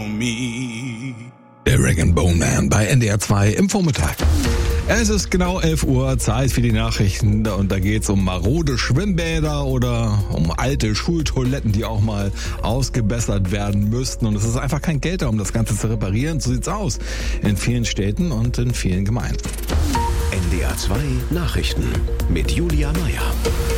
Der Rag & Bone Man bei NDR 2 im Vormittag. Es ist genau 11 Uhr, Zeit für die Nachrichten und da geht's um marode Schwimmbäder oder um alte Schultoiletten, die auch mal ausgebessert werden müssten und es ist einfach kein Geld da, um das Ganze zu reparieren. So sieht's aus in vielen Städten und in vielen Gemeinden. NDR 2 Nachrichten mit Julia Meyer.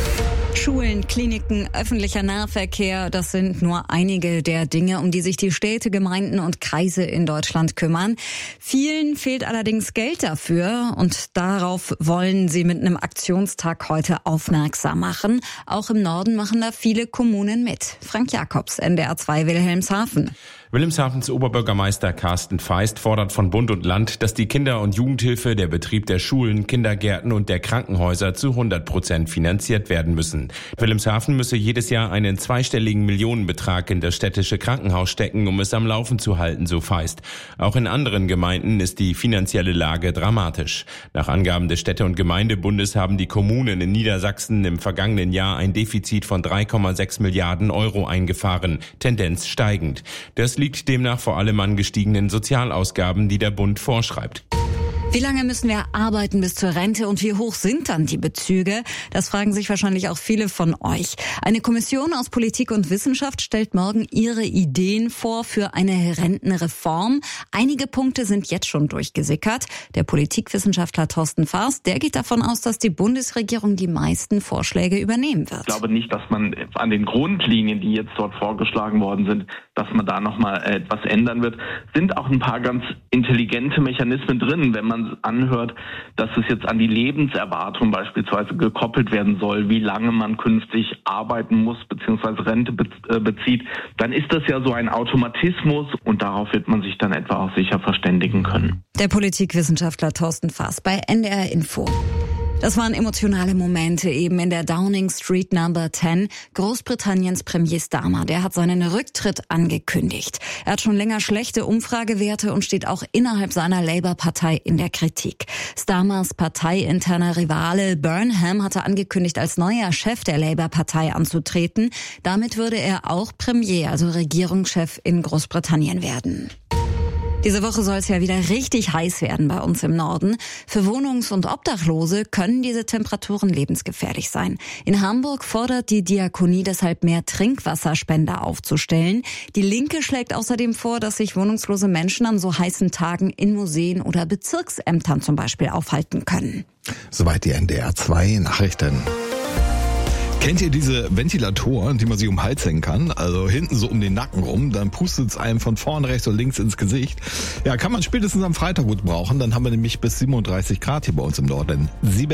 Schulen, Kliniken, öffentlicher Nahverkehr, das sind nur einige der Dinge, um die sich die Städte, Gemeinden und Kreise in Deutschland kümmern. Vielen fehlt allerdings Geld dafür und darauf wollen sie mit einem Aktionstag heute aufmerksam machen. Auch im Norden machen da viele Kommunen mit. Frank Jakobs, NDR 2 Wilhelmshaven. Wilhelmshavens Oberbürgermeister Carsten Feist fordert von Bund und Land, dass die Kinder- und Jugendhilfe, der Betrieb der Schulen, Kindergärten und der Krankenhäuser zu 100% finanziert werden müssen. Wilhelmshaven müsse jedes Jahr einen zweistelligen Millionenbetrag in das städtische Krankenhaus stecken, um es am Laufen zu halten, so Feist. Auch in anderen Gemeinden ist die finanzielle Lage dramatisch. Nach Angaben des Städte- und Gemeindebundes haben die Kommunen in Niedersachsen im vergangenen Jahr ein Defizit von 3,6 Milliarden Euro eingefahren, Tendenz steigend. Das liegt demnach vor allem an gestiegenen Sozialausgaben, die der Bund vorschreibt. Wie lange müssen wir arbeiten bis zur Rente und wie hoch sind dann die Bezüge? Das fragen sich wahrscheinlich auch viele von euch. Eine Kommission aus Politik und Wissenschaft stellt morgen ihre Ideen vor für eine Rentenreform. Einige Punkte sind jetzt schon durchgesickert. Der Politikwissenschaftler Thorsten Faas, der geht davon aus, dass die Bundesregierung die meisten Vorschläge übernehmen wird. Ich glaube nicht, dass man an den Grundlinien, die jetzt dort vorgeschlagen worden sind, dass man da nochmal etwas ändern wird. Sind auch ein paar ganz intelligente Mechanismen drin, wenn man anhört, dass es jetzt an die Lebenserwartung beispielsweise gekoppelt werden soll, wie lange man künftig arbeiten muss bzw. Rente bezieht, dann ist das ja so ein Automatismus und darauf wird man sich dann etwa auch sicher verständigen können. Der Politikwissenschaftler Thorsten Faas bei NDR Info. Das waren emotionale Momente eben in der Downing Street Number 10. Großbritanniens Premier Starmer, der hat seinen Rücktritt angekündigt. Er hat schon länger schlechte Umfragewerte und steht auch innerhalb seiner Labour-Partei in der Kritik. Starmers parteiinterner Rivale Burnham hatte angekündigt, als neuer Chef der Labour-Partei anzutreten. Damit würde er auch Premier, also Regierungschef in Großbritannien werden. Diese Woche soll es ja wieder richtig heiß werden bei uns im Norden. Für Wohnungs- und Obdachlose können diese Temperaturen lebensgefährlich sein. In Hamburg fordert die Diakonie deshalb mehr Trinkwasserspender aufzustellen. Die Linke schlägt außerdem vor, dass sich wohnungslose Menschen an so heißen Tagen in Museen oder Bezirksämtern zum Beispiel aufhalten können. Soweit die NDR 2 Nachrichten. Kennt ihr diese Ventilatoren, die man sich um den Hals hängen kann? Also hinten so um den Nacken rum, dann pustet es einem von vorne rechts und links ins Gesicht. Ja, kann man spätestens am Freitag gut brauchen. Dann haben wir nämlich bis 37 Grad hier bei uns im Norden.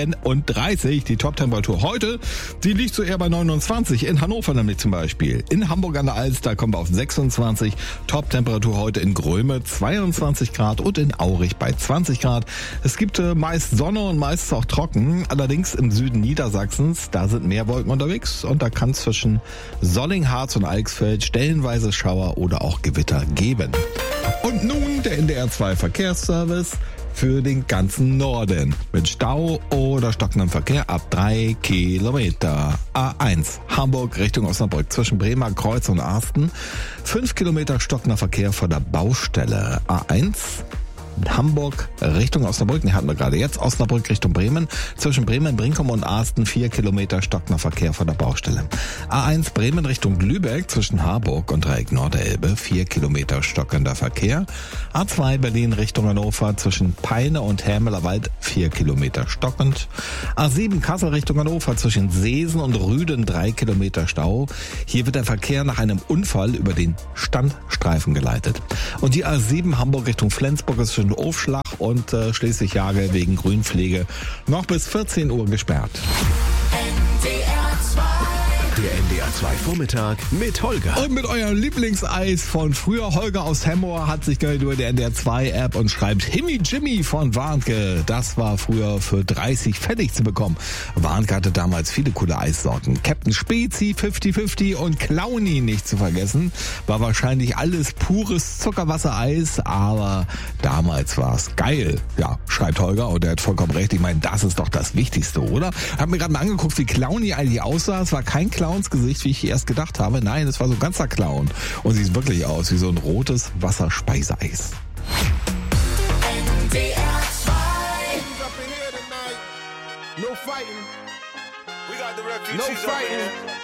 37, die Top-Temperatur heute, die liegt so eher bei 29. In Hannover nämlich zum Beispiel. In Hamburg an der Alster kommen wir auf 26. Top-Temperatur heute in Gröme 22 Grad und in Aurich bei 20 Grad. Es gibt meist Sonne und meist auch trocken. Allerdings im Süden Niedersachsens, da sind mehr Wolken unterwegs und da kann zwischen Solling, Harz und Eichsfeld stellenweise Schauer oder auch Gewitter geben. Und nun der NDR 2 Verkehrsservice für den ganzen Norden. Mit Stau oder stockendem Verkehr ab 3 Kilometer. A1 Hamburg Richtung Osnabrück zwischen Bremer Kreuz und Arsten. 5 Kilometer stockender Verkehr vor der Baustelle. A1 Hamburg Richtung Osnabrück, hatten wir gerade jetzt, Osnabrück Richtung Bremen, zwischen Bremen, Brinkum und Arsten 4 Kilometer stockender Verkehr vor der Baustelle. A1 Bremen Richtung Lübeck zwischen Harburg und Dreieck Norderelbe 4 Kilometer stockender Verkehr. A2 Berlin Richtung Hannover zwischen Peine und Hämelerwald 4 Kilometer stockend. A7 Kassel Richtung Hannover zwischen Seesen und Rüden 3 Kilometer Stau. Hier wird der Verkehr nach einem Unfall über den Standstreifen geleitet. Und die A7 Hamburg Richtung Flensburg ist zwischen Aufschlag und Schleswig-Jagel wegen Grünpflege noch bis 14 Uhr gesperrt. Der NDR 2 Vormittag mit Holger. Und mit eurem Lieblingseis von früher. Holger aus Hemmoor hat sich gemeldet über die NDR 2 App und schreibt Himmy Jimmy von Warnke. Das war früher für 30 Pfennig zu bekommen. Warnke hatte damals viele coole Eissorten. Captain Spezi, 50-50 und Clowny nicht zu vergessen. War wahrscheinlich alles pures Zuckerwassereis, aber damals war es geil. Ja, schreibt Holger und er hat vollkommen recht. Ich meine, das ist doch das Wichtigste, oder? Hab mir gerade mal angeguckt, wie Clowny eigentlich aussah. Es war kein Clowns Gesicht, ist, wie ich erst gedacht habe. Nein, es war so ein ganzer Clown. Und sieht wirklich aus wie so ein rotes Wasserspeiseeis. No fighting. We got the refugees. No fighting.